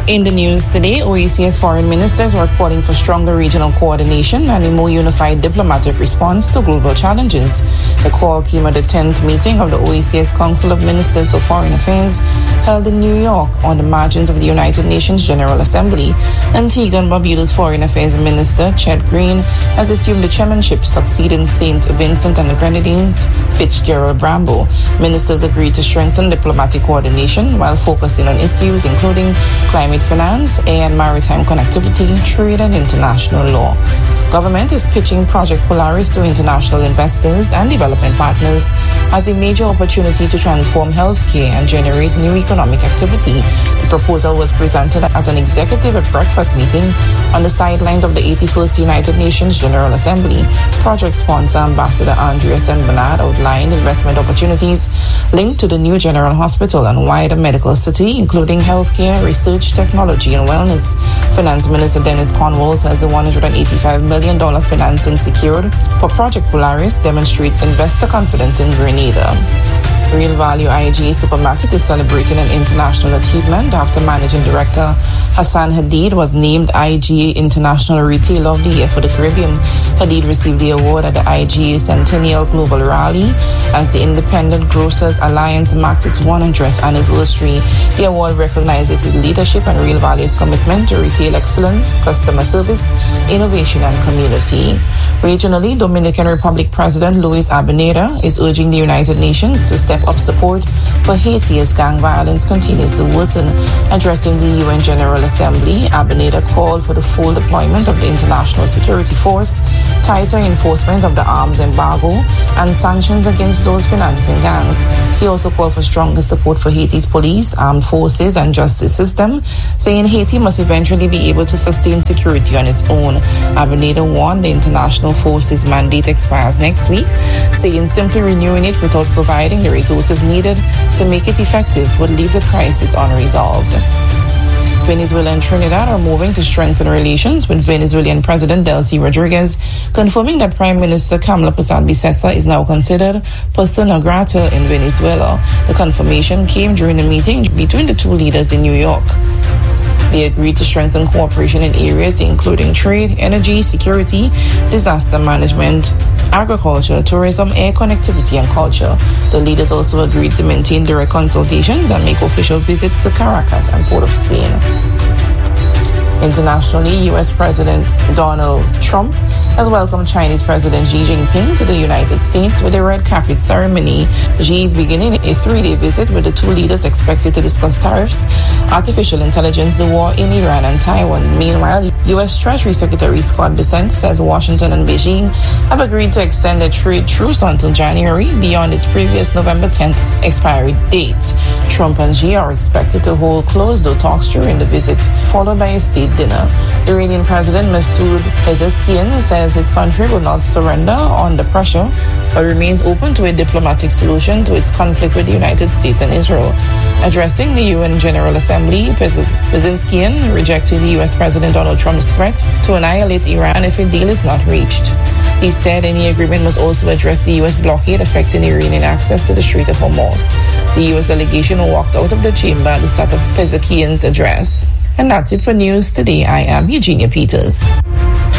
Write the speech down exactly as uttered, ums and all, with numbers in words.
In the news today, O E C S foreign ministers are calling for stronger regional coordination and a more unified diplomatic response to global challenges. The call came at the tenth meeting of the O E C S Council of Ministers for Foreign Affairs held in New York on the margins of the United Nations General Assembly. Antigua and Barbuda's Foreign Affairs Minister, Chet Green, has assumed the chairmanship, succeeding Saint Vincent and the Grenadines' Fitzgerald Brambo. Ministers agreed to strengthen diplomatic coordination while focusing on issues including climate finance, air and maritime connectivity, trade and international law. Government is pitching Project Polaris to international investors and development partners as a major opportunity to transform healthcare and generate new economic activity. The proposal was presented at an executive breakfast meeting on the sidelines of the eighty-first United Nations General Assembly. Project sponsor Ambassador Andrea Saint Bernard outlined investment opportunities linked to the new General Hospital and wider medical city, including healthcare, research, technology and wellness. Finance Minister Dennis Cornwall says the one hundred eighty-five million dollars financing secured for Project Polaris demonstrates investor confidence in Grenada. Real Value I G A Supermarket is celebrating an international achievement after Managing Director Hassan Hadid was named I G A International Retailer of the Year for the Caribbean. Hadid received the award at the I G A Centennial Global Rally as the Independent Grocers Alliance marked its one hundredth anniversary. The award recognizes his leadership and Real Value's commitment to retail excellence, customer service, innovation and community. Regionally, Dominican Republic President Luis Abineda is urging the United Nations to step up support for Haiti as gang violence continues to worsen. Addressing the U N General Assembly, Abineda called for the full deployment of the International Security Force, tighter enforcement of the arms embargo, and sanctions against those financing gangs. He also called for stronger support for Haiti's police, armed forces, and justice system, saying Haiti must eventually be able to sustain security on its own. Abineda warned the international forces mandate expires next week, saying simply renewing it without providing the resources needed to make it effective would leave the crisis unresolved. Venezuela and Trinidad are moving to strengthen relations with Venezuelan President Delcy Rodriguez, confirming that Prime Minister Kamla Persad-Bissessar is now considered persona non grata in Venezuela. The confirmation came during a meeting between the two leaders in New York. They agreed to strengthen cooperation in areas including trade, energy, security, disaster management, agriculture, tourism, air connectivity, and culture. The leaders also agreed to maintain direct consultations and make official visits to Caracas and Port of Spain. Internationally, U S President Donald Trump has welcomed Chinese President Xi Jinping to the United States with a red carpet ceremony. Xi is beginning a three-day visit with the two leaders expected to discuss tariffs, artificial intelligence, the war in Iran and Taiwan. Meanwhile, U S Treasury Secretary Scott Bessent says Washington and Beijing have agreed to extend their trade truce until January beyond its previous November tenth expiry date. Trump and Xi are expected to hold closed-door talks during the visit, followed by a state dinner. Iranian President Masoud Pezeshkian says his country will not surrender under pressure, but remains open to a diplomatic solution to its conflict with the United States and Israel. Addressing the U N General Assembly, Pezeshkian rejected the U S President Donald Trump's threat to annihilate Iran if a deal is not reached. He said any agreement must also address the U S blockade affecting Iranian access to the Strait of Hormuz. The U S delegation walked out of the chamber at the start of Pezeshkian's address. And that's it for News Today. I am Eugenia Peters.